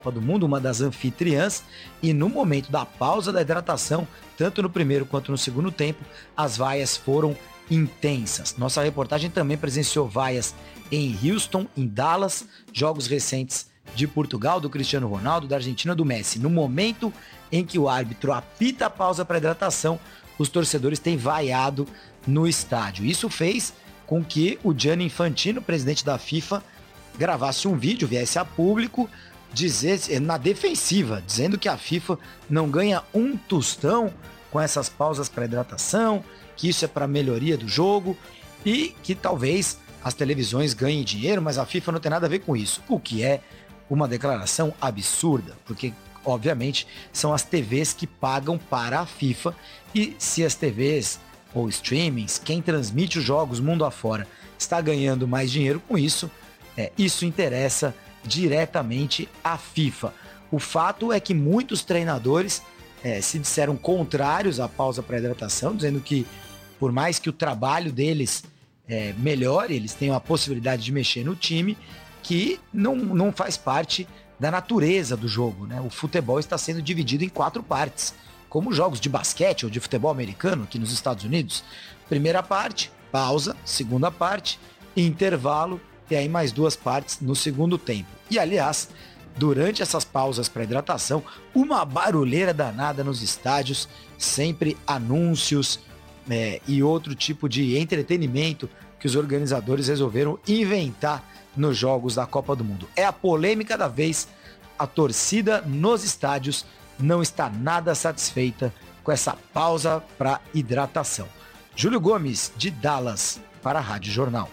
Copa do Mundo, uma das anfitriãs, e no momento da pausa da hidratação, tanto no primeiro quanto no segundo tempo, as vaias foram intensas. Nossa reportagem também presenciou vaias em Houston, em Dallas, jogos recentes de Portugal, do Cristiano Ronaldo, da Argentina, do Messi. No momento em que o árbitro apita a pausa para hidratação, os torcedores têm vaiado no estádio. Isso fez com que o Gianni Infantino, presidente da FIFA, gravasse um vídeo, viesse a público, na defensiva, dizendo que a FIFA não ganha um tostão com essas pausas para hidratação, que isso é para melhoria do jogo e que talvez as televisões ganhem dinheiro, mas a FIFA não tem nada a ver com isso, o que é uma declaração absurda, porque obviamente são as TVs que pagam para a FIFA, e se as TVs ou streamings, quem transmite os jogos mundo afora, está ganhando mais dinheiro com isso, isso interessa diretamente à FIFA. O fato é que muitos treinadores se disseram contrários à pausa para hidratação, dizendo que por mais que o trabalho deles melhore, eles tenham a possibilidade de mexer no time, que não faz parte da natureza do jogo, né? O futebol está sendo dividido em 4 partes, como jogos de basquete ou de futebol americano aqui nos Estados Unidos. Primeira parte, pausa. Segunda parte, intervalo. E aí mais 2 partes no segundo tempo. E aliás, durante essas pausas para hidratação, uma barulheira danada nos estádios, sempre anúncios e outro tipo de entretenimento que os organizadores resolveram inventar nos jogos da Copa do Mundo. É a polêmica da vez. A torcida nos estádios não está nada satisfeita com essa pausa para hidratação. Júlio Gomes, de Dallas, para a Rádio Jornal.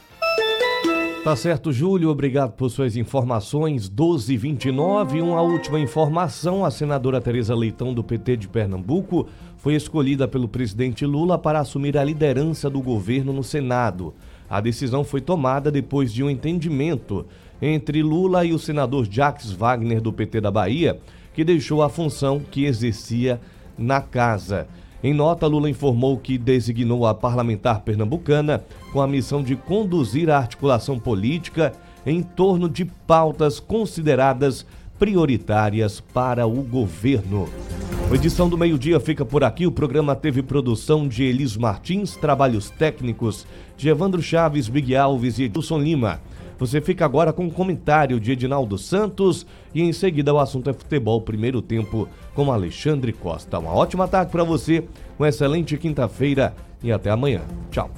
Tá certo, Júlio, obrigado por suas informações. 12h29, uma última informação: a senadora Tereza Leitão, do PT de Pernambuco, foi escolhida pelo presidente Lula para assumir a liderança do governo no Senado. A decisão foi tomada depois de um entendimento entre Lula e o senador Jacques Wagner, do PT da Bahia, que deixou a função que exercia na casa. Em nota, Lula informou que designou a parlamentar pernambucana com a missão de conduzir a articulação política em torno de pautas consideradas prioritárias para o governo. A edição do meio-dia fica por aqui. O programa teve produção de Elis Martins, trabalhos técnicos de Evandro Chaves, Miguel Alves e Edilson Lima. Você fica agora com um comentário de Edinaldo Santos e em seguida o assunto é futebol, primeiro tempo com Alexandre Costa. Uma ótima tarde para você, uma excelente quinta-feira e até amanhã. Tchau.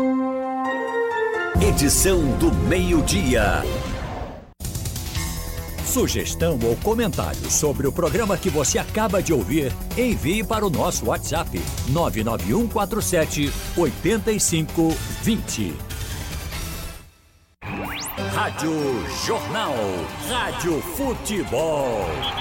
Edição do meio-dia. Sugestão ou comentário sobre o programa que você acaba de ouvir, envie para o nosso WhatsApp 99147-8520. Rádio Jornal, Rádio Futebol.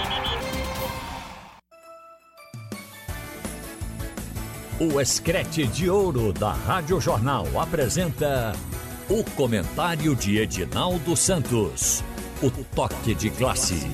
O Escrete de Ouro da Rádio Jornal apresenta o comentário de Edinaldo Santos. O toque de classe.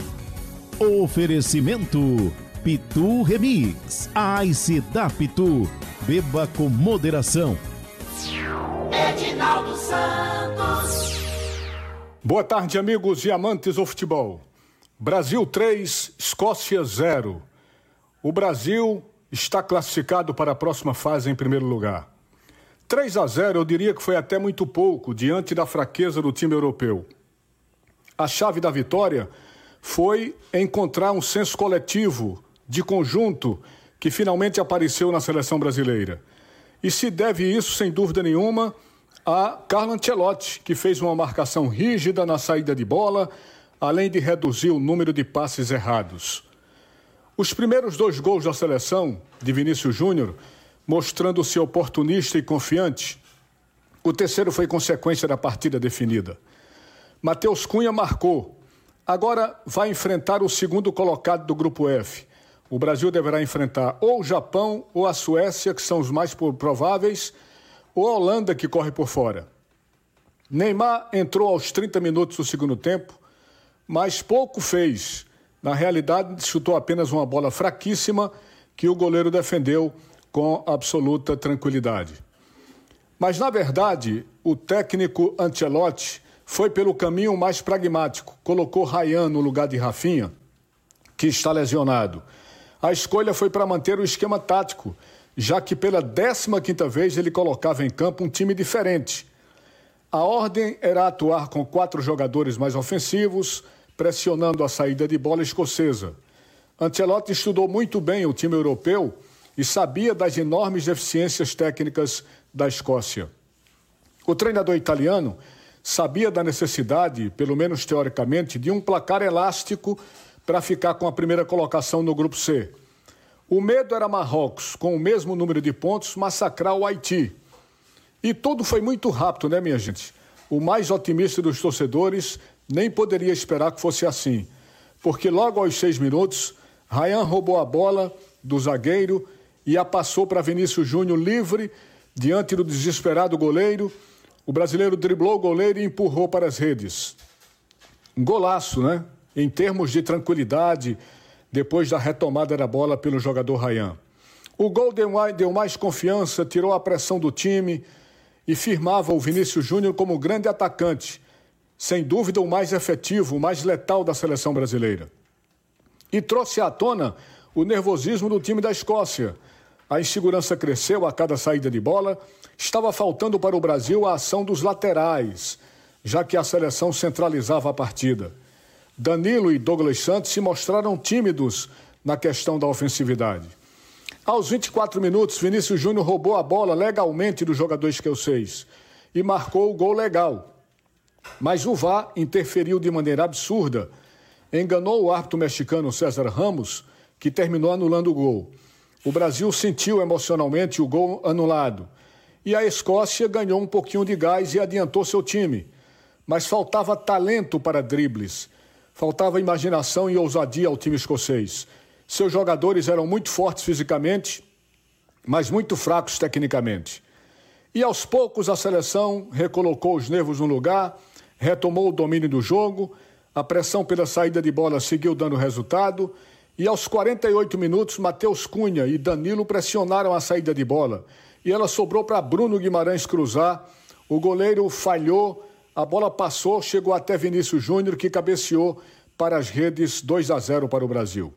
Oferecimento Pitu Remix. A Ice da Pitu. Beba com moderação. Edinaldo Santos. Boa tarde, amigos e amantes do futebol. Brasil 3, Escócia 0. O Brasil está classificado para a próxima fase em primeiro lugar. 3-0 eu diria que foi até muito pouco diante da fraqueza do time europeu. A chave da vitória foi encontrar um senso coletivo, de conjunto, que finalmente apareceu na seleção brasileira. E se deve isso, sem dúvida nenhuma, a Carlo Ancelotti, que fez uma marcação rígida na saída de bola, além de reduzir o número de passes errados. Os primeiros 2 gols da seleção, de Vinícius Júnior, mostrando-se oportunista e confiante. O terceiro foi consequência da partida definida. Matheus Cunha marcou. Agora vai enfrentar o segundo colocado do Grupo F. O Brasil deverá enfrentar ou o Japão ou a Suécia, que são os mais prováveis, ou a Holanda, que corre por fora. Neymar entrou aos 30 minutos do segundo tempo, mas pouco fez. Na realidade, chutou apenas uma bola fraquíssima que o goleiro defendeu com absoluta tranquilidade. Mas, na verdade, o técnico Ancelotti foi pelo caminho mais pragmático. Colocou Ryan no lugar de Rafinha, que está lesionado. A escolha foi para manter o esquema tático, já que pela 15ª vez ele colocava em campo um time diferente. A ordem era atuar com 4 jogadores mais ofensivos, pressionando a saída de bola escocesa. Ancelotti estudou muito bem o time europeu e sabia das enormes deficiências técnicas da Escócia. O treinador italiano sabia da necessidade, pelo menos teoricamente, de um placar elástico para ficar com a primeira colocação no Grupo C. O medo era Marrocos, com o mesmo número de pontos, massacrar o Haiti. E tudo foi muito rápido, né, minha gente? O mais otimista dos torcedores nem poderia esperar que fosse assim, porque logo aos 6 minutos, Ryan roubou a bola do zagueiro e a passou para Vinícius Júnior livre, diante do desesperado goleiro. O brasileiro driblou o goleiro e empurrou para as redes. Um golaço, né? Em termos de tranquilidade, depois da retomada da bola pelo jogador Ryan. O gol deu mais confiança, tirou a pressão do time e firmava o Vinícius Júnior como grande atacante, sem dúvida o mais efetivo, o mais letal da seleção brasileira. E trouxe à tona o nervosismo do time da Escócia. A insegurança cresceu a cada saída de bola. Estava faltando para o Brasil a ação dos laterais, já que a seleção centralizava a partida. Danilo e Douglas Santos se mostraram tímidos na questão da ofensividade. Aos 24 minutos, Vinícius Júnior roubou a bola legalmente do jogador escocês e marcou o gol legal. Mas o VAR interferiu de maneira absurda, enganou o árbitro mexicano César Ramos, que terminou anulando o gol. O Brasil sentiu emocionalmente o gol anulado e a Escócia ganhou um pouquinho de gás e adiantou seu time. Mas faltava talento para dribles, faltava imaginação e ousadia ao time escocês. Seus jogadores eram muito fortes fisicamente, mas muito fracos tecnicamente. E aos poucos a seleção recolocou os nervos no lugar, retomou o domínio do jogo, a pressão pela saída de bola seguiu dando resultado e aos 48 minutos Matheus Cunha e Danilo pressionaram a saída de bola e ela sobrou para Bruno Guimarães cruzar, o goleiro falhou, a bola passou, chegou até Vinícius Júnior que cabeceou para as redes 2-0 para o Brasil.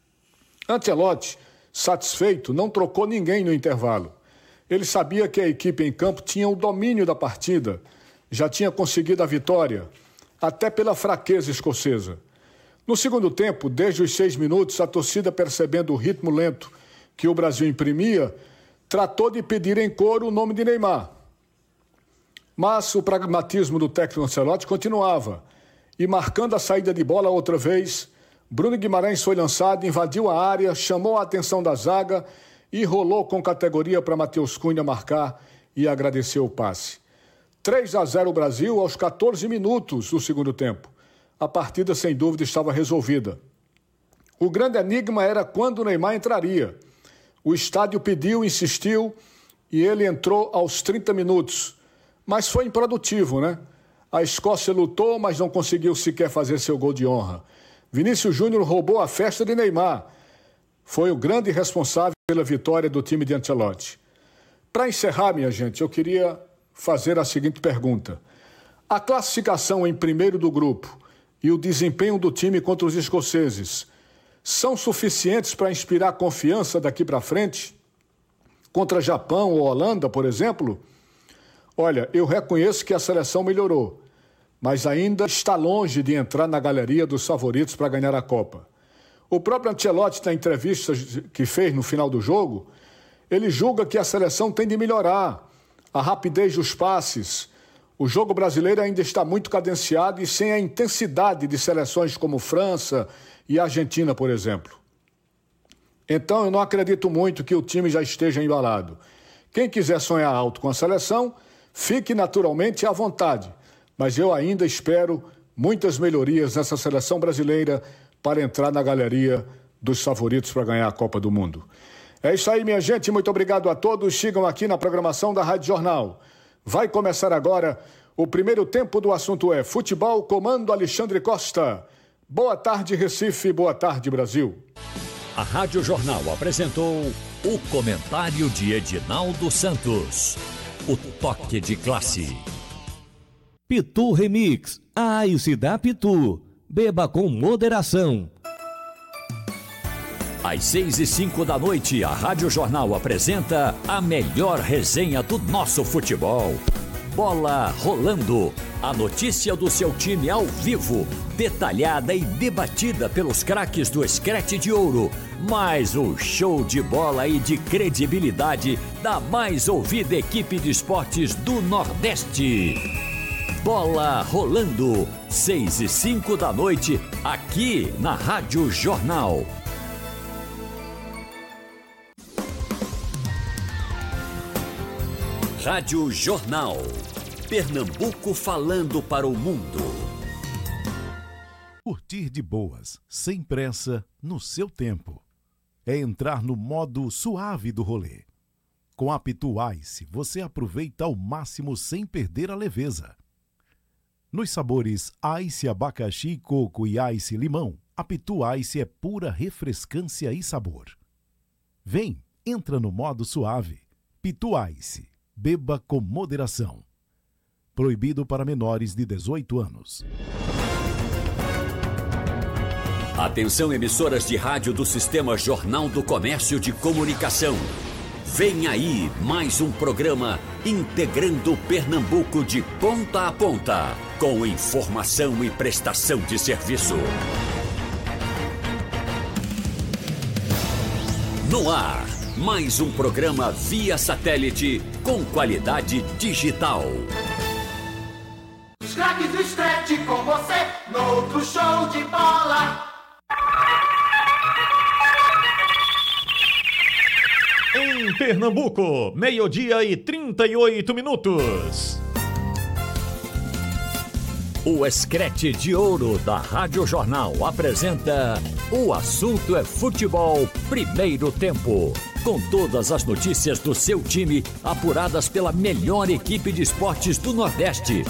Ancelotti, satisfeito, não trocou ninguém no intervalo. Ele sabia que a equipe em campo tinha o domínio da partida, já tinha conseguido a vitória, até pela fraqueza escocesa. No segundo tempo, desde os 6 minutos, a torcida, percebendo o ritmo lento que o Brasil imprimia, tratou de pedir em coro o nome de Neymar. Mas o pragmatismo do técnico Ancelotti continuava, e marcando a saída de bola outra vez, Bruno Guimarães foi lançado, invadiu a área, chamou a atenção da zaga e rolou com categoria para Matheus Cunha marcar e agradecer o passe. 3-0 Brasil aos 14 minutos do segundo tempo. A partida, sem dúvida, estava resolvida. O grande enigma era quando o Neymar entraria. O estádio pediu, insistiu e ele entrou aos 30 minutos. Mas foi improdutivo, né? A Escócia lutou, mas não conseguiu sequer fazer seu gol de honra. Vinícius Júnior roubou a festa de Neymar. Foi o grande responsável pela vitória do time de Ancelotti. Para encerrar, minha gente, eu queria fazer a seguinte pergunta. A classificação em primeiro do grupo e o desempenho do time contra os escoceses são suficientes para inspirar confiança daqui para frente? Contra Japão ou Holanda, por exemplo? Olha, eu reconheço que a seleção melhorou, mas ainda está longe de entrar na galeria dos favoritos para ganhar a Copa. O próprio Ancelotti, na entrevista que fez no final do jogo, ele julga que a seleção tem de melhorar a rapidez dos passes. O jogo brasileiro ainda está muito cadenciado e sem a intensidade de seleções como França e Argentina, por exemplo. Então, eu não acredito muito que o time já esteja embalado. Quem quiser sonhar alto com a seleção, fique naturalmente à vontade. Mas eu ainda espero muitas melhorias nessa seleção brasileira para entrar na galeria dos favoritos para ganhar a Copa do Mundo. É isso aí, minha gente. Muito obrigado a todos. Sigam aqui na programação da Rádio Jornal. Vai começar agora o primeiro tempo do assunto é Futebol, comando Alexandre Costa. Boa tarde, Recife. Boa tarde, Brasil. A Rádio Jornal apresentou o comentário de Edinaldo Santos. O toque de classe. Pitu Remix, a Ice da Pitu. Beba com moderação. Às 6h05 da noite, a Rádio Jornal apresenta a melhor resenha do nosso futebol. Bola Rolando. A notícia do seu time ao vivo, detalhada e debatida pelos craques do Scratch de Ouro. Mais um show de bola e de credibilidade da mais ouvida equipe de esportes do Nordeste. Bola Rolando, 6h05 da noite, aqui na Rádio Jornal. Rádio Jornal. Pernambuco falando para o mundo. Curtir de boas, sem pressa, no seu tempo. É entrar no modo suave do rolê. Com a Pitu Ice, você aproveita ao máximo sem perder a leveza. Nos sabores Ice abacaxi, coco e Ice limão, a Pitu Ice é pura refrescância e sabor. Vem, entra no modo suave. Pitu Ice, beba com moderação. Proibido para menores de 18 anos. Atenção, emissoras de rádio do Sistema Jornal do Comércio de Comunicação. Vem aí mais um programa integrando Pernambuco de ponta a ponta, com informação e prestação de serviço. No ar, mais um programa via satélite com qualidade digital. Os craques do Scratch com você, no outro show de bola. Em Pernambuco, 12h38. O Scratch de Ouro da Rádio Jornal apresenta O Assunto é Futebol, primeiro tempo. Com todas as notícias do seu time, apuradas pela melhor equipe de esportes do Nordeste.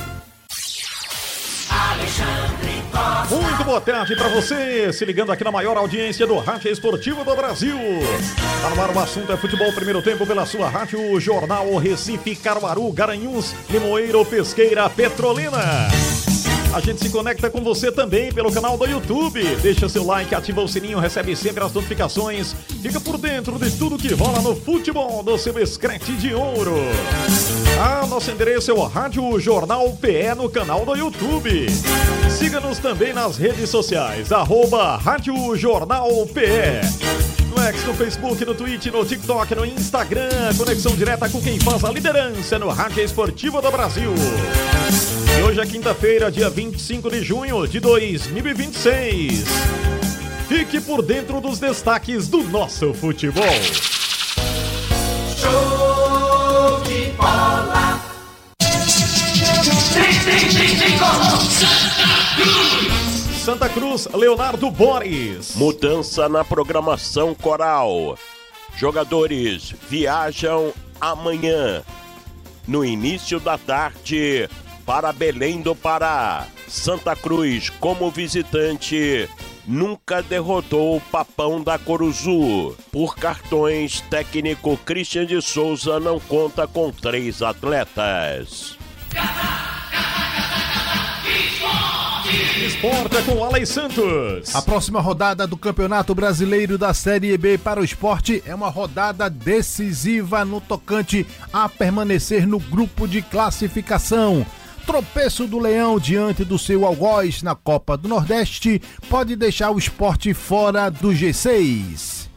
Muito boa tarde para você, se ligando aqui na maior audiência do Rádio Esportivo do Brasil. Tá no ar, o assunto é futebol, primeiro tempo pela sua Rádio Jornal, Recife, Caruaru, Garanhuns, Limoeiro, Pesqueira, Petrolina. A gente se conecta com você também pelo canal do YouTube. Deixa seu like, ativa o sininho, recebe sempre as notificações. Fica por dentro de tudo que rola no futebol do seu Scratch de Ouro. Nosso endereço é o Rádio Jornal PE no canal do YouTube. Siga-nos também nas redes sociais, @Rádio Jornal PE. No X, no Facebook, no Twitch, no TikTok, no Instagram. Conexão direta com quem faz a liderança no Rádio Esportivo do Brasil. E hoje é quinta-feira, dia 25 de junho de 2026. Fique por dentro dos destaques do nosso futebol. Show de bola. Santa Cruz, Leonardo Boris. Mudança na programação coral. Jogadores viajam amanhã, no início da tarde, para Belém do Pará. Santa Cruz, como visitante, nunca derrotou o Papão da Coruzu. Por cartões, técnico Christian de Souza não conta com 3 atletas. Esporte é com Alex Santos. A próxima rodada do Campeonato Brasileiro da Série B para o Esporte é uma rodada decisiva no tocante a permanecer no grupo de classificação. Tropeço do Leão diante do seu Algoz na Copa do Nordeste pode deixar o Esporte fora do G6.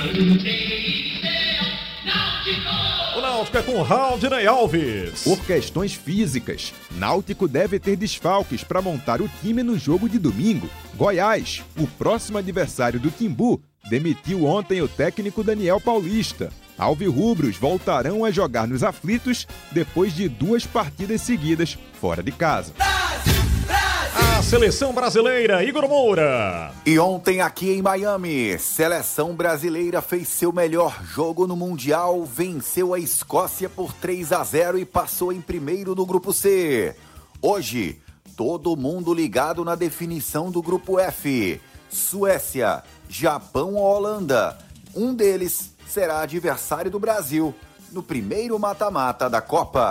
O Náutico é com Haldinei Alves. Por questões físicas, Náutico deve ter desfalques para montar o time no jogo de domingo. Goiás, o próximo adversário do Timbu, demitiu ontem o técnico Daniel Paulista. Alvirrubros voltarão a jogar nos aflitos depois de 2 partidas seguidas fora de casa. A seleção brasileira, Igor Moura. E ontem aqui em Miami, seleção brasileira fez seu melhor jogo no Mundial, venceu a Escócia por 3-0 e passou em primeiro no Grupo C. Hoje, todo mundo ligado na definição do Grupo F. Suécia, Japão ou Holanda. Um deles será adversário do Brasil no primeiro mata-mata da Copa.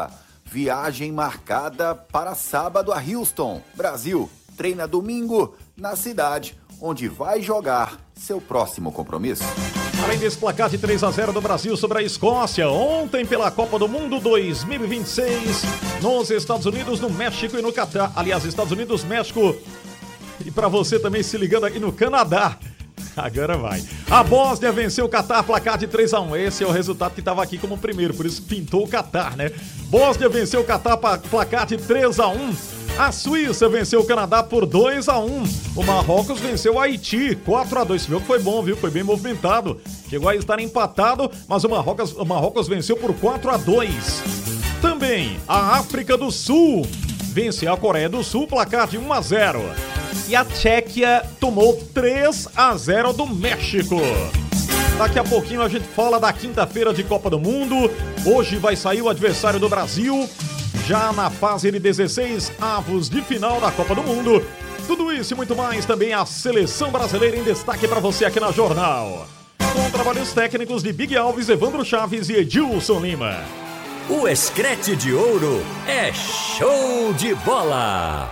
Viagem marcada para sábado a Houston, Brasil. Treina domingo na cidade onde vai jogar seu próximo compromisso. Além desse placar de 3-0 do Brasil sobre a Escócia, ontem pela Copa do Mundo 2026, nos Estados Unidos, no México e no Catar. Aliás, Estados Unidos, México e para você também se ligando aqui no Canadá. Agora vai. A Bósnia venceu o Catar, placar de 3-1. Esse é o resultado que estava aqui como primeiro, por isso pintou o Catar, né? Bósnia venceu o Catar, placar de 3-1. A Suíça venceu o Canadá por 2-1. O Marrocos venceu o Haiti 4-2. Esse jogo foi bom, viu? Foi bem movimentado. Chegou a estar empatado, mas o Marrocos venceu por 4-2. Também a África do Sul venceu a Coreia do Sul, placar de 1-0. E a Tchequia tomou 3-0 do México. Daqui a pouquinho a gente fala da quinta-feira de Copa do Mundo. Hoje vai sair o adversário do Brasil, já na fase de 16 avos de final da Copa do Mundo. Tudo isso e muito mais, também a seleção brasileira em destaque para você aqui na Jornal. Com trabalhos técnicos de Big Alves, Evandro Chaves e Edilson Lima. O Screte de Ouro é show de bola!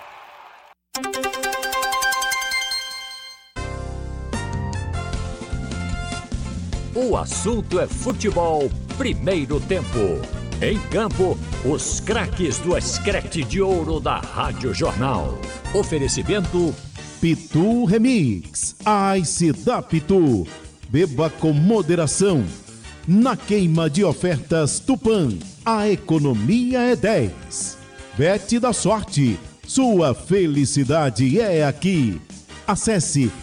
O assunto é futebol, primeiro tempo. Em campo, os craques do Screte de Ouro da Rádio Jornal. Oferecimento Pitu Remix, Ice da Pitu. Beba com moderação. Na queima de ofertas Tupã, a economia é 10. Bet da Sorte, sua felicidade é aqui. Acesse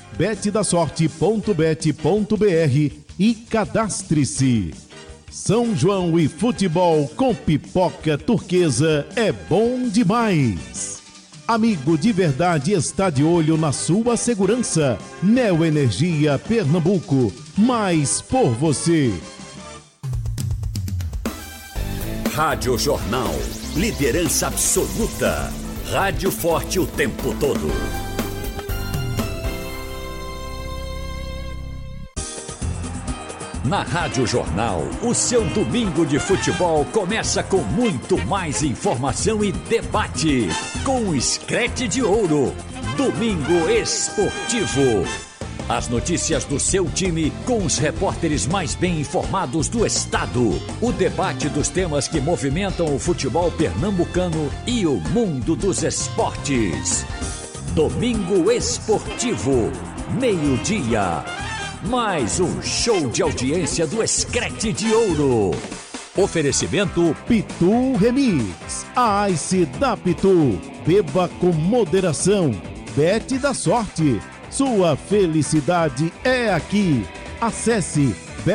betdasorte.bet.br e cadastre-se. São João e futebol com pipoca turquesa é bom demais. Amigo de verdade está de olho na sua segurança. Neoenergia Pernambuco, mais por você. Rádio Jornal, liderança absoluta. Rádio forte o tempo todo. Na Rádio Jornal, o seu domingo de futebol começa com muito mais informação e debate. Com o Screte de Ouro, Domingo Esportivo. As notícias do seu time com os repórteres mais bem informados do estado. O debate dos temas que movimentam o futebol pernambucano e o mundo dos esportes. Domingo Esportivo, meio-dia. Mais um show de audiência do Screte de Ouro. Oferecimento Pitu Remix, a Ice da Pitu. Beba com moderação. Bet da Sorte, sua felicidade é aqui. Acesse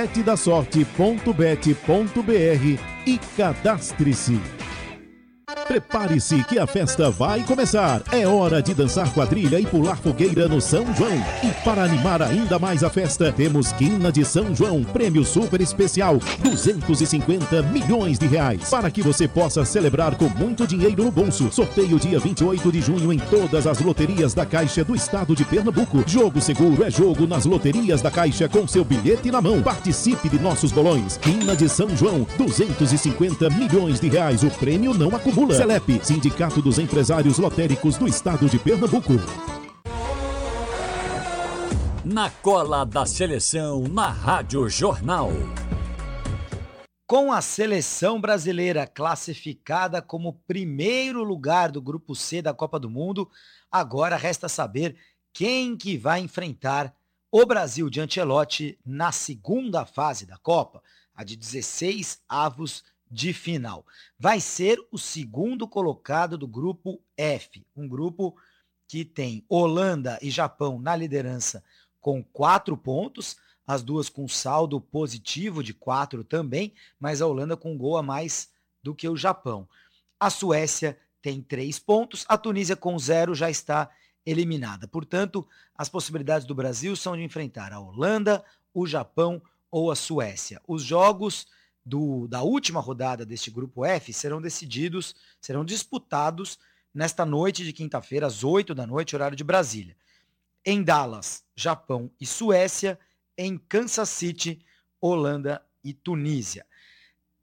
betdasorte.bet.br e cadastre-se. Prepare-se que a festa vai começar. É hora de dançar quadrilha e pular fogueira no São João. E para animar ainda mais a festa, temos Quina de São João, prêmio super especial, 250 milhões de reais. Para que você possa celebrar com muito dinheiro no bolso. Sorteio dia 28 de junho em todas as loterias da Caixa do estado de Pernambuco. Jogo seguro é jogo nas loterias da Caixa com seu bilhete na mão. Participe de nossos bolões. Quina de São João, 250 milhões de reais. O prêmio não acumula. Celep, Sindicato dos Empresários Lotéricos do Estado de Pernambuco. Na cola da seleção, na Rádio Jornal. Com a seleção brasileira classificada como primeiro lugar do Grupo C da Copa do Mundo, agora resta saber quem que vai enfrentar o Brasil de Ancelotti na segunda fase da Copa, a de 16 avos de final. Vai ser o segundo colocado do grupo F, um grupo que tem Holanda e Japão na liderança com 4 pontos, as duas com saldo positivo de 4 também, mas a Holanda com um gol a mais do que o Japão. A Suécia tem 3 pontos, a Tunísia com 0 já está eliminada. Portanto, as possibilidades do Brasil são de enfrentar a Holanda, o Japão ou a Suécia. Os jogos da última rodada deste grupo F serão disputados nesta noite de quinta-feira, às 8 da noite, horário de Brasília. Em Dallas, Japão e Suécia. Em Kansas City, Holanda e Tunísia.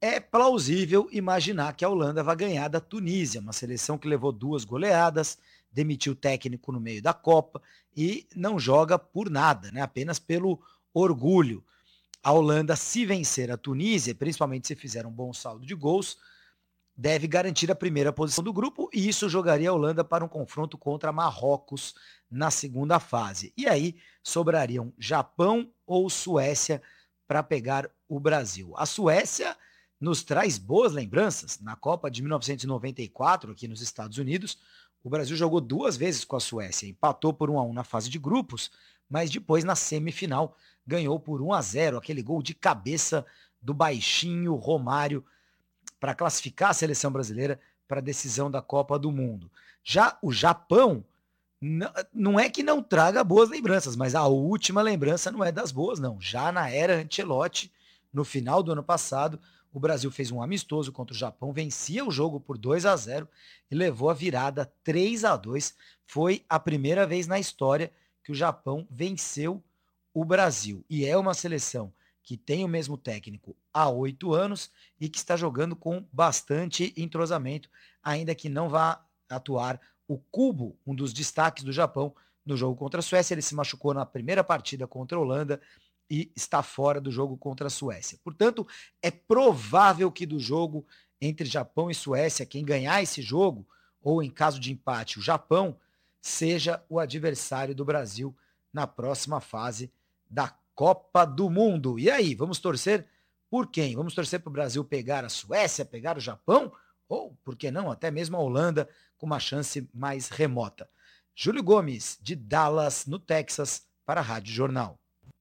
é plausível imaginar que a Holanda vai ganhar da Tunísia, uma seleção que levou 2 goleadas, demitiu o técnico no meio da Copa e não joga por nada, né? Apenas pelo orgulho. A Holanda, se vencer a Tunísia, principalmente se fizer um bom saldo de gols, deve garantir a primeira posição do grupo e isso jogaria a Holanda para um confronto contra Marrocos na segunda fase. E aí sobrariam Japão ou Suécia para pegar o Brasil. A Suécia nos traz boas lembranças. Na Copa de 1994, aqui nos Estados Unidos, o Brasil jogou 2 vezes com a Suécia, empatou por 1-1 na fase de grupos, mas depois na semifinal ganhou por 1-0, aquele gol de cabeça do baixinho Romário para classificar a seleção brasileira para a decisão da Copa do Mundo. Já o Japão, não é que não traga boas lembranças, mas a última lembrança não é das boas, não. Já na era Ancelotti, no final do ano passado, o Brasil fez um amistoso contra o Japão, vencia o jogo por 2-0 e levou a virada 3-2. Foi a primeira vez na história que o Japão venceu o Brasil. E é uma seleção que tem o mesmo técnico há 8 anos e que está jogando com bastante entrosamento, ainda que não vá atuar o Kubo, um dos destaques do Japão, no jogo contra a Suécia. Ele se machucou na primeira partida contra a Holanda e está fora do jogo contra a Suécia. Portanto, é provável que do jogo entre Japão e Suécia, quem ganhar esse jogo, ou em caso de empate, o Japão, seja o adversário do Brasil na próxima fase da Copa do Mundo. E aí, vamos torcer por quem? Vamos torcer para o Brasil pegar a Suécia, pegar o Japão? Ou, por que não, até mesmo a Holanda, com uma chance mais remota. Júlio Gomes, de Dallas, no Texas, para a Rádio Jornal.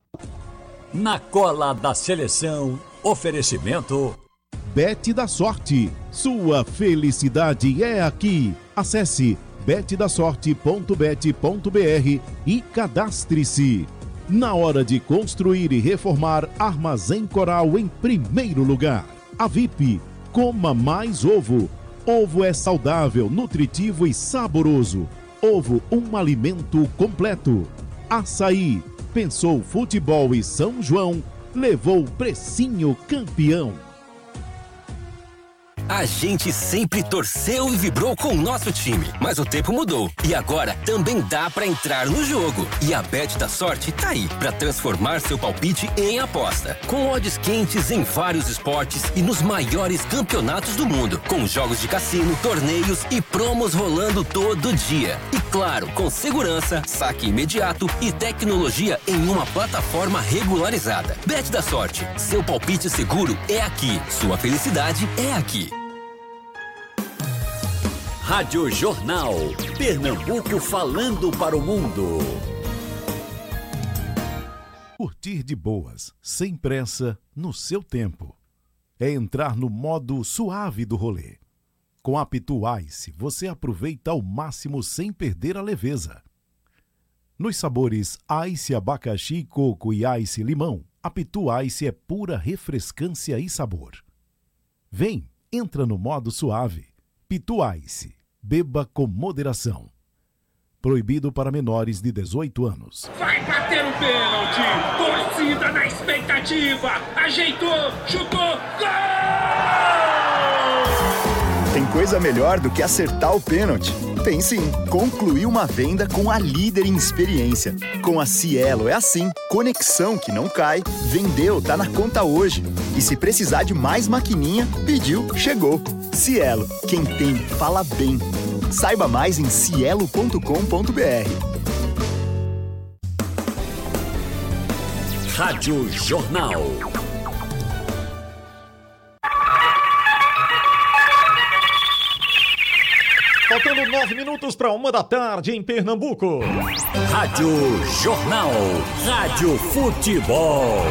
Na cola da seleção, oferecimento Bet da Sorte. Sua felicidade é aqui. Acesse betdasorte.bet.br e cadastre-se. Na hora de construir e reformar, Armazém Coral em primeiro lugar. A VIP, coma mais ovo. Ovo é saudável, nutritivo e saboroso. Ovo, um alimento completo. Açaí, pensou futebol e São João, levou precinho campeão. A gente sempre torceu e vibrou com o nosso time, mas o tempo mudou e agora também dá pra entrar no jogo. E a Bet da Sorte tá aí pra transformar seu palpite em aposta, com odds quentes em vários esportes e nos maiores campeonatos do mundo, com jogos de cassino, torneios e promos rolando todo dia. E claro, com segurança, saque imediato e tecnologia em uma plataforma regularizada. Bet da Sorte, seu palpite seguro é aqui, sua felicidade é aqui. Rádio Jornal, Pernambuco falando para o mundo. Curtir de boas, sem pressa, no seu tempo. É entrar no modo suave do rolê. Com a Pitu Ice, você aproveita ao máximo sem perder a leveza. Nos sabores Ice abacaxi, coco e Ice limão, a Pitu Ice é pura refrescância e sabor. Vem, entra no modo suave. Pitu Ice. Beba com moderação. Proibido para menores de 18 anos. Vai bater o pênalti! Torcida na expectativa! Ajeitou! Chutou! Gol! Tem coisa melhor do que acertar o pênalti? Tem sim. Concluir uma venda com a líder em experiência. Com a Cielo é assim. Conexão que não cai. Vendeu, tá na conta hoje. E se precisar de mais maquininha, pediu, chegou. Cielo, quem tem, fala bem. Saiba mais em cielo.com.br. Rádio Jornal. Faltando 9 minutos para 1 da tarde em Pernambuco. Rádio Jornal. Rádio Futebol.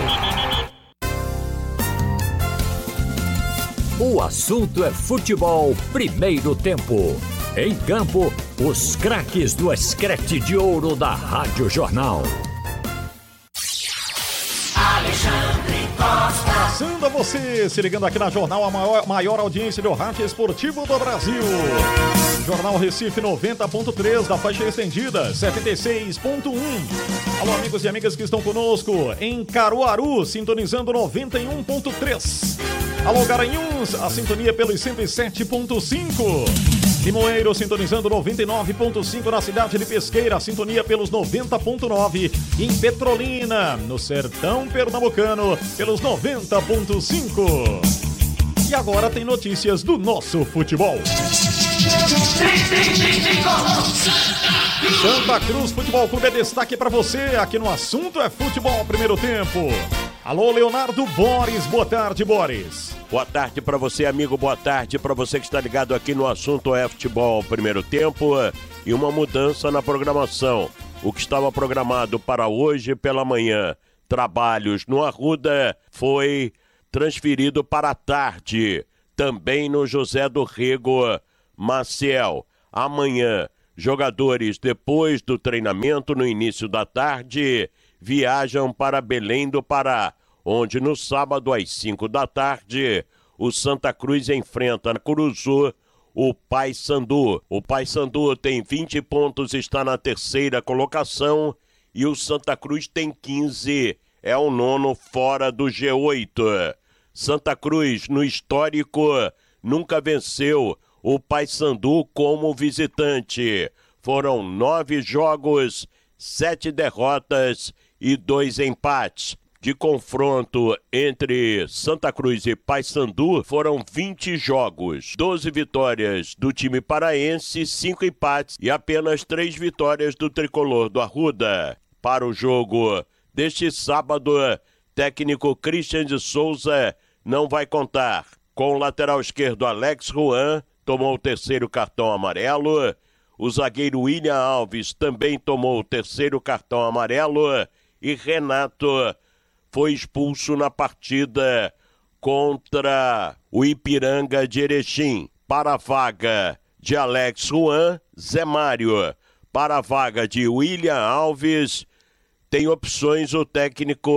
O assunto é futebol, primeiro tempo. Em campo, os craques do escrete de ouro da Rádio Jornal. Alexandre Costa. Passando pra você, se ligando aqui na Jornal, a maior audiência do rádio esportivo do Brasil. Jornal Recife 90.3, da faixa estendida 76.1. Alô, amigos e amigas que estão conosco em Caruaru, sintonizando 91.3. Alô, Garanhuns, a sintonia pelos 107.5. Limoeiro, sintonizando 99.5 na cidade de Pesqueira, a sintonia pelos 90.9. Em Petrolina, no sertão pernambucano, pelos 90.5. E agora tem notícias do nosso futebol. Santa Cruz Futebol Clube é destaque para você. Aqui no Assunto é Futebol Primeiro Tempo. Alô, Leonardo Boris. Boa tarde, Boris. Boa tarde para você, amigo. Boa tarde para você que está ligado aqui no Assunto é Futebol Primeiro Tempo. E uma mudança na programação. O que estava programado para hoje pela manhã, trabalhos no Arruda, foi transferido para a tarde. Também no José do Rego Maciel. Amanhã, jogadores, depois do treinamento no início da tarde, viajam para Belém do Pará, onde no sábado às 5 da tarde, o Santa Cruz enfrenta na Curuzu o Paysandu. O Paysandu tem 20 pontos, está na terceira colocação, e o Santa Cruz tem 15, é o nono fora do G8. Santa Cruz, no histórico, nunca venceu o Paysandu como visitante. Foram 9 jogos, 7 derrotas e 2 empates. De confronto entre Santa Cruz e Paysandu, foram 20 jogos, 12 vitórias do time paraense, 5 empates e apenas 3 vitórias do tricolor do Arruda. Para o jogo deste sábado, técnico Christian de Souza não vai contar. Com o lateral esquerdo Alex Juan, tomou o terceiro cartão amarelo. O zagueiro William Alves também tomou o terceiro cartão amarelo. E Renato foi expulso na partida contra o Ipiranga de Erechim. Para a vaga de Alex Juan, Zé Mário. Para a vaga de William Alves, tem opções o técnico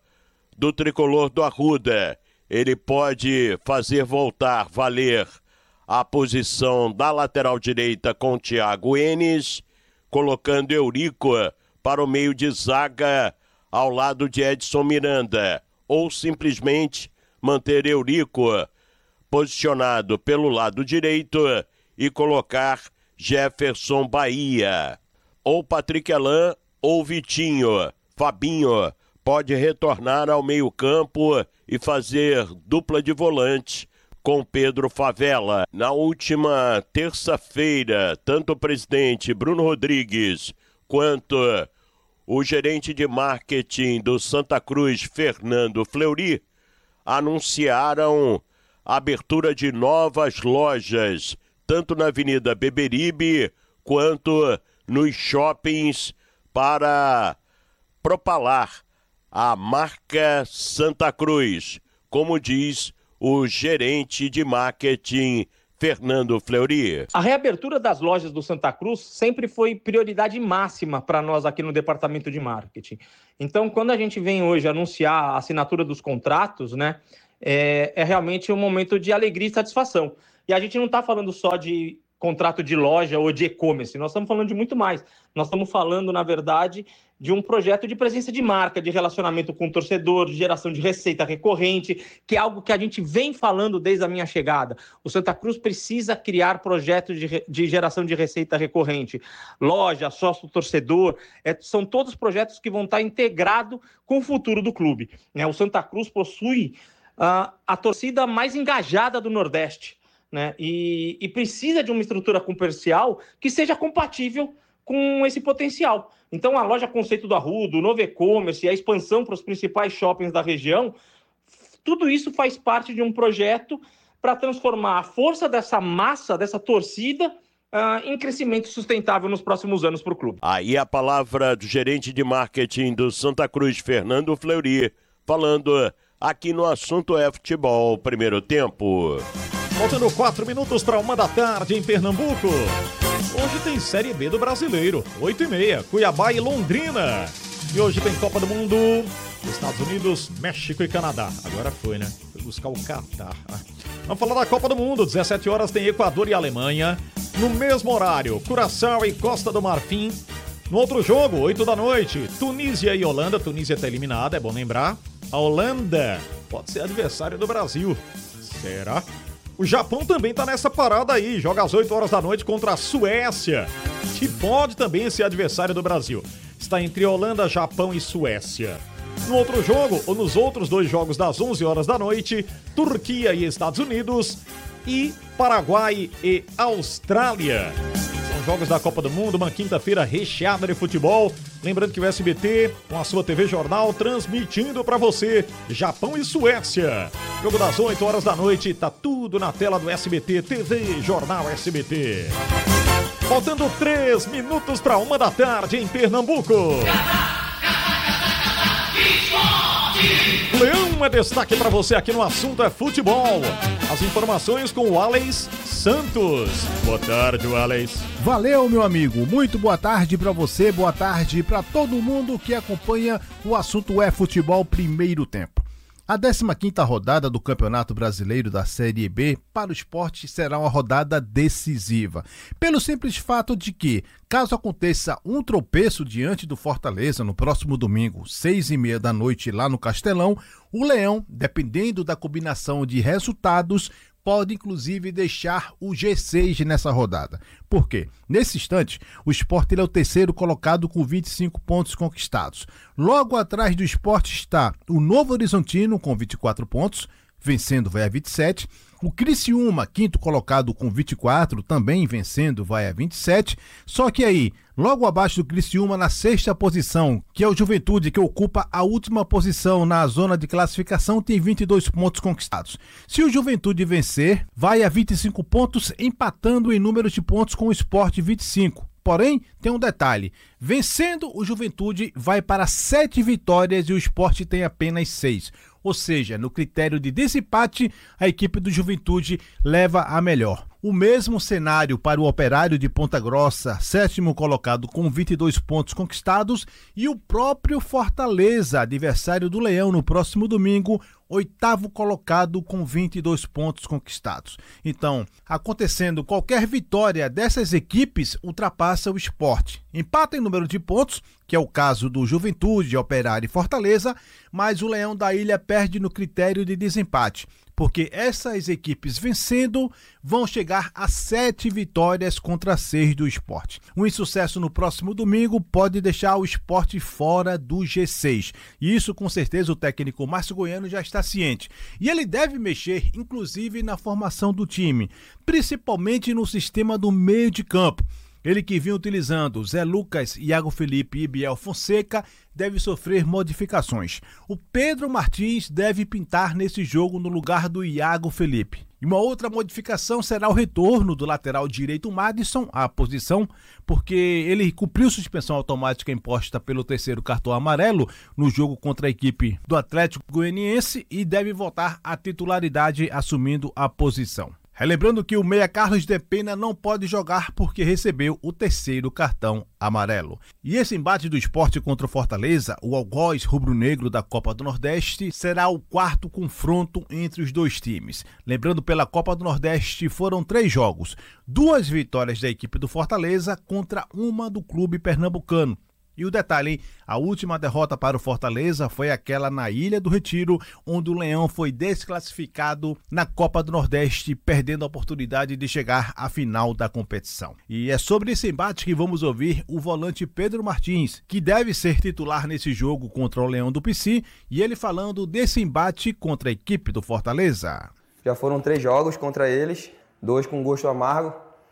do tricolor do Arruda. Ele pode fazer valer a posição da lateral direita com Thiago Enes, colocando Eurico para o meio de zaga ao lado de Edson Miranda, ou simplesmente manter Eurico posicionado pelo lado direito e colocar Jefferson Bahia. Ou Patrick Elan ou Vitinho. Fabinho pode retornar ao meio-campo e fazer dupla de volante com Pedro Favela. Na última terça-feira, tanto o presidente Bruno Rodrigues quanto o gerente de marketing do Santa Cruz, Fernando Fleury, anunciaram a abertura de novas lojas, tanto na Avenida Beberibe quanto nos shoppings, para propalar a marca Santa Cruz, como diz o gerente de marketing Fernando Fleury. A reabertura das lojas do Santa Cruz sempre foi prioridade máxima para nós aqui no departamento de marketing. Então, quando a gente vem hoje anunciar a assinatura dos contratos, né, é realmente um momento de alegria e satisfação. E a gente não está falando só de contrato de loja ou de e-commerce, nós estamos falando de muito mais. Nós estamos falando, na verdade, de um projeto de presença de marca, de relacionamento com o torcedor, de geração de receita recorrente, que é algo que a gente vem falando desde a minha chegada. O Santa Cruz precisa criar projetos de geração de receita recorrente. Loja, sócio-torcedor, são todos projetos que vão estar integrados com o futuro do clube. O Santa Cruz possui a torcida mais engajada do Nordeste, né? E precisa de uma estrutura comercial que seja compatível com esse potencial. Então, a loja Conceito do Arruda, o novo e-commerce e a expansão para os principais shoppings da região, tudo isso faz parte de um projeto para transformar a força dessa massa, dessa torcida, em crescimento sustentável nos próximos anos para o clube. Aí a palavra do gerente de marketing do Santa Cruz, Fernando Fleury, falando aqui no Assunto é Futebol, primeiro tempo. Faltando 4 minutos para 1 da tarde em Pernambuco. Hoje tem Série B do Brasileiro, 8h30, Cuiabá e Londrina. E hoje tem Copa do Mundo, Estados Unidos, México e Canadá. Agora foi, né? Foi buscar o Catar. Vamos falar da Copa do Mundo. 17 horas tem Equador e Alemanha. No mesmo horário, Curaçao e Costa do Marfim. No outro jogo, 8 da noite, Tunísia e Holanda. Tunísia está eliminada, é bom lembrar. A Holanda pode ser adversário do Brasil. Será? O Japão também tá nessa parada aí. Joga às 8 horas da noite contra a Suécia, que pode também ser adversário do Brasil. Está entre Holanda, Japão e Suécia. No outro jogo, ou nos outros 2 jogos das 11 horas da noite, Turquia e Estados Unidos e Paraguai e Austrália. São jogos da Copa do Mundo, uma quinta-feira recheada de futebol. Lembrando que o SBT, com a sua TV Jornal, transmitindo para você Japão e Suécia. Jogo das 8 horas da noite, tá tudo na tela do SBT, TV Jornal SBT. Faltando 3 minutos para 1 da tarde em Pernambuco. Leão é destaque para você aqui no Assunto é Futebol. As informações com o Alex Santos. Boa tarde, Alex. Valeu, meu amigo. Muito boa tarde para você, boa tarde para todo mundo que acompanha o Assunto é Futebol primeiro tempo. A 15ª rodada do Campeonato Brasileiro da Série B para o esporte será uma rodada decisiva. Pelo simples fato de que, caso aconteça um tropeço diante do Fortaleza no próximo domingo, 6h30 da noite lá no Castelão, o Leão, dependendo da combinação de resultados, pode inclusive deixar o G6 nessa rodada. Por quê? Nesse instante, o Sport é o terceiro colocado com 25 pontos conquistados. Logo atrás do Sport está o Novo Horizontino com 24 pontos, vencendo vai a 27. O Criciúma, quinto colocado com 24, também vencendo vai a 27. Só que aí, logo abaixo do Criciúma, na 6ª posição, que é o Juventude, que ocupa a última posição na zona de classificação, tem 22 pontos conquistados. Se o Juventude vencer, vai a 25 pontos, empatando em número de pontos com o Sport 25. Porém, tem um detalhe, vencendo o Juventude vai para 7 vitórias e o Sport tem apenas 6. Ou seja, no critério de desempate, a equipe do Juventude leva a melhor. O mesmo cenário para o Operário de Ponta Grossa, 7º colocado com 22 pontos conquistados, e o próprio Fortaleza, adversário do Leão no próximo domingo, 8º colocado com 22 pontos conquistados. Então, acontecendo qualquer vitória dessas equipes, ultrapassa o Sport. Empata em número de pontos, que é o caso do Juventude, Operário e Fortaleza, mas o Leão da Ilha perde no critério de desempate, porque essas equipes vencendo vão chegar a 7 vitórias contra 6 do Sport. Um insucesso no próximo domingo pode deixar o Sport fora do G6. E isso com certeza o técnico Márcio Goiano já está ciente. E ele deve mexer inclusive na formação do time, principalmente no sistema do meio de campo. Ele que vinha utilizando Zé Lucas, Iago Felipe e Biel Fonseca deve sofrer modificações. O Pedro Martins deve pintar nesse jogo no lugar do Iago Felipe. E uma outra modificação será o retorno do lateral direito Madison à posição, porque ele cumpriu suspensão automática imposta pelo 3º cartão amarelo no jogo contra a equipe do Atlético Goianiense e deve voltar à titularidade assumindo a posição. Relembrando que o meia Carlos de Pena não pode jogar porque recebeu o 3º cartão amarelo. E esse embate do Sport contra o Fortaleza, o algoz rubro-negro da Copa do Nordeste, será o 4º confronto entre os dois times. Lembrando, pela Copa do Nordeste foram 3 jogos, 2 vitórias da equipe do Fortaleza contra uma do clube pernambucano. E o detalhe, hein? A última derrota para o Fortaleza foi aquela na Ilha do Retiro, onde o Leão foi desclassificado na Copa do Nordeste, perdendo a oportunidade de chegar à final da competição. E é sobre esse embate que vamos ouvir o volante Pedro Martins, que deve ser titular nesse jogo contra o Leão do Pici, e ele falando desse embate contra a equipe do Fortaleza. Já foram 3 jogos contra eles, 2 com gosto amargo,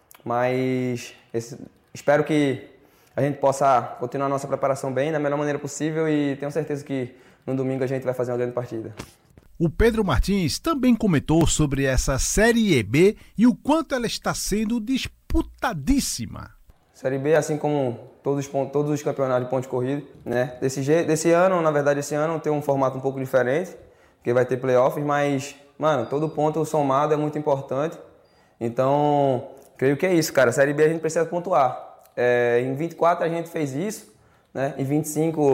mas espero que a gente possa continuar a nossa preparação bem, da melhor maneira possível, e tenho certeza que no domingo a gente vai fazer uma grande partida. O Pedro Martins também comentou sobre essa Série B e o quanto ela está sendo disputadíssima. Série B, assim como todos os campeonatos de pontos corridos, né? Desse ano, na verdade, esse ano tem um formato um pouco diferente, porque vai ter playoffs, mas, mano, todo ponto somado é muito importante. Então, creio que é isso, cara. Série B a gente precisa pontuar. Em 24 a gente fez isso, né? Em 25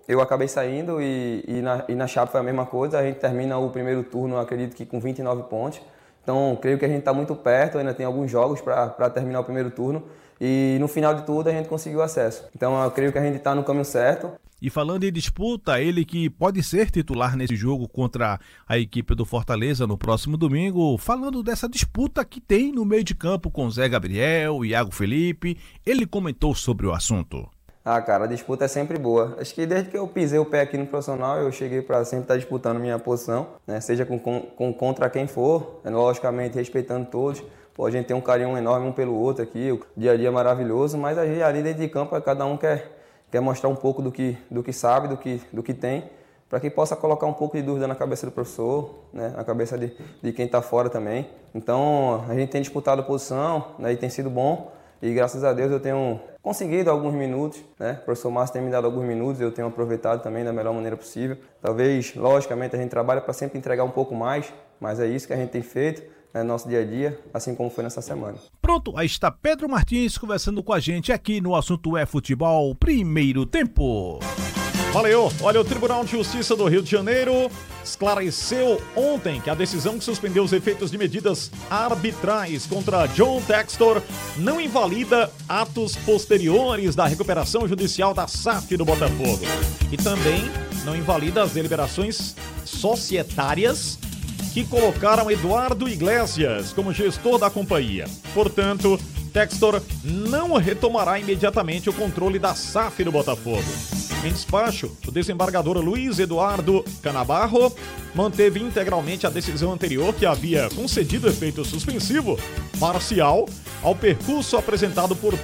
eu acabei saindo e na Chape foi a mesma coisa. A gente termina o primeiro turno, acredito que com 29 pontos. Então, creio que a gente está muito perto, ainda tem alguns jogos para terminar o primeiro turno. E no final de tudo, a gente conseguiu acesso. Então, eu creio que a gente está no caminho certo. E falando em disputa, ele que pode ser titular nesse jogo contra a equipe do Fortaleza no próximo domingo, falando dessa disputa que tem no meio de campo com Zé Gabriel, Iago Felipe, ele comentou sobre o assunto. Cara, a disputa é sempre boa. Acho que desde que eu pisei o pé aqui no profissional, eu cheguei para sempre estar disputando minha posição, né? Seja contra quem for, logicamente respeitando todos. A gente tem um carinho enorme um pelo outro aqui, o dia a dia é maravilhoso, mas ali dentro de campo cada um quer mostrar um pouco do que sabe, do que tem, para que possa colocar um pouco de dúvida na cabeça do professor, né? Na cabeça de quem está fora também. Então, a gente tem disputado a posição, né? E tem sido bom. E graças a Deus eu tenho conseguido alguns minutos, né? O professor Márcio tem me dado alguns minutos, eu tenho aproveitado também da melhor maneira possível. Talvez, logicamente, a gente trabalha para sempre entregar um pouco mais, mas é isso que a gente tem feito no nosso dia a dia, assim como foi nessa semana. Pronto, aí está Pedro Martins conversando com a gente aqui no Assunto é Futebol, primeiro tempo. Valeu! Olha, o Tribunal de Justiça do Rio de Janeiro esclareceu ontem que a decisão que suspendeu os efeitos de medidas arbitrais contra John Textor não invalida atos posteriores da recuperação judicial da SAF do Botafogo. E também não invalida as deliberações societárias que colocaram Eduardo Iglesias como gestor da companhia. Portanto, Textor não retomará imediatamente o controle da SAF do Botafogo. Em despacho, o desembargador Luiz Eduardo Canabarro manteve integralmente a decisão anterior que havia concedido efeito suspensivo parcial ao recurso apresentado por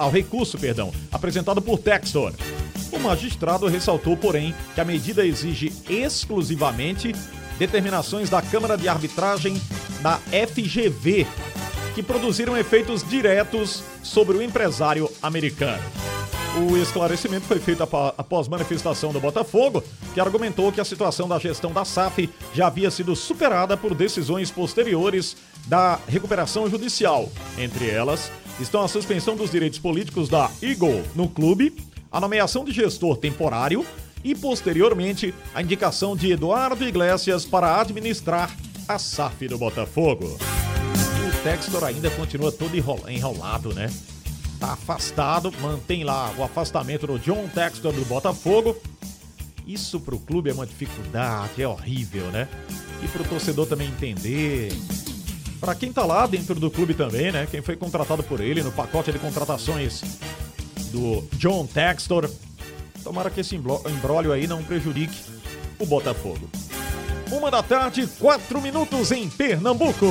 Textor. O magistrado ressaltou, porém, que a medida exige exclusivamente determinações da Câmara de Arbitragem da FGV, que produziram efeitos diretos sobre o empresário americano. O esclarecimento foi feito após manifestação do Botafogo, que argumentou que a situação da gestão da SAF já havia sido superada por decisões posteriores da recuperação judicial. Entre elas, estão a suspensão dos direitos políticos da Eagle no clube, a nomeação de gestor temporário e, posteriormente, a indicação de Eduardo Iglesias para administrar a SAF do Botafogo. O Textor ainda continua todo enrolado, né? Tá afastado, mantém lá o afastamento do John Textor do Botafogo. Isso pro clube é uma dificuldade, é horrível, né? E pro torcedor também entender. Pra quem tá lá dentro do clube também, né? Quem foi contratado por ele no pacote de contratações do John Textor. Tomara que esse imbróglio aí não prejudique o Botafogo. 1h04 em Pernambuco.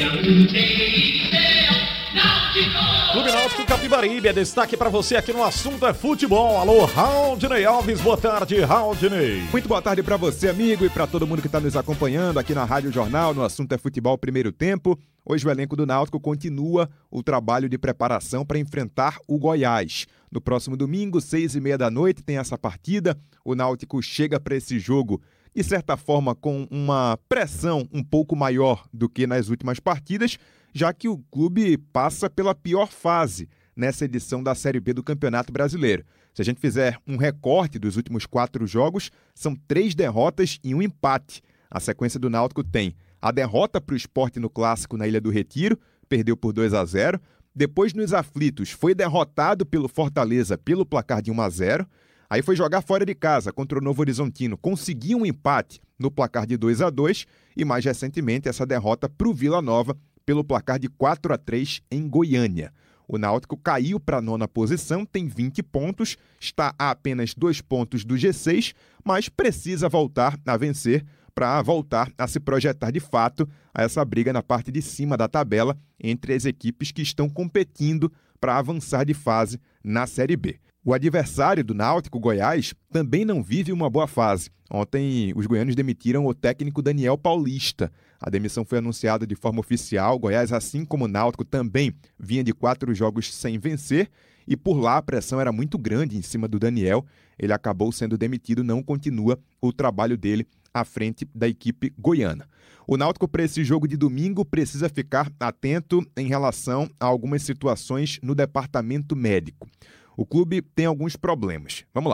Clube Náutico Capibaribe é destaque para você aqui no Assunto é Futebol. Alô, Raudinei Alves, boa tarde, Raudinei. Muito boa tarde para você, amigo, e para todo mundo que está nos acompanhando aqui na Rádio Jornal, no Assunto é Futebol primeiro tempo. Hoje o elenco do Náutico continua o trabalho de preparação para enfrentar o Goiás. No próximo domingo, 6h30 da noite, tem essa partida. O Náutico chega para esse jogo, de certa forma, com uma pressão um pouco maior do que nas últimas partidas, já que o clube passa pela pior fase nessa edição da Série B do Campeonato Brasileiro. Se a gente fizer um recorte dos últimos 4 jogos, são 3 derrotas e 1 empate. A sequência do Náutico tem a derrota para o Sport no Clássico na Ilha do Retiro, perdeu por 2-0. Depois, nos aflitos, foi derrotado pelo Fortaleza pelo placar de 1-0. Aí foi jogar fora de casa contra o Novo Horizontino, conseguiu um empate no placar de 2-2. E mais recentemente, essa derrota para o Vila Nova pelo placar de 4-3 em Goiânia. O Náutico caiu para a 9ª posição, tem 20 pontos, está a apenas 2 pontos do G6, mas precisa voltar a vencer para voltar a se projetar de fato a essa briga na parte de cima da tabela entre as equipes que estão competindo para avançar de fase na Série B. O adversário do Náutico, Goiás, também não vive uma boa fase. Ontem, os goianos demitiram o técnico Daniel Paulista. A demissão foi anunciada de forma oficial. Goiás, assim como o Náutico, também vinha de 4 jogos sem vencer. E por lá a pressão era muito grande em cima do Daniel. Ele acabou sendo demitido, não continua o trabalho dele à frente da equipe goiana. O Náutico, para esse jogo de domingo, precisa ficar atento em relação a algumas situações no departamento médico. O clube tem alguns problemas. Vamos lá. O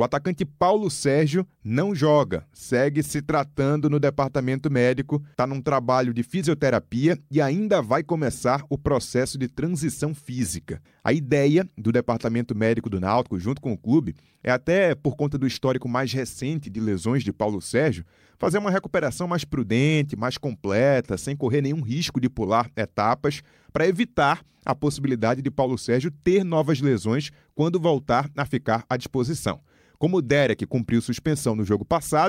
O atacante Paulo Sérgio não joga, segue se tratando no departamento médico, está num trabalho de fisioterapia e ainda vai começar o processo de transição física. A ideia do departamento médico do Náutico, junto com o clube, é até por conta do histórico mais recente de lesões de Paulo Sérgio, fazer uma recuperação mais prudente, mais completa, sem correr nenhum risco de pular etapas, para evitar a possibilidade de Paulo Sérgio ter novas lesões quando voltar a ficar à disposição. Como o Derek cumpriu suspensão no jogo passado,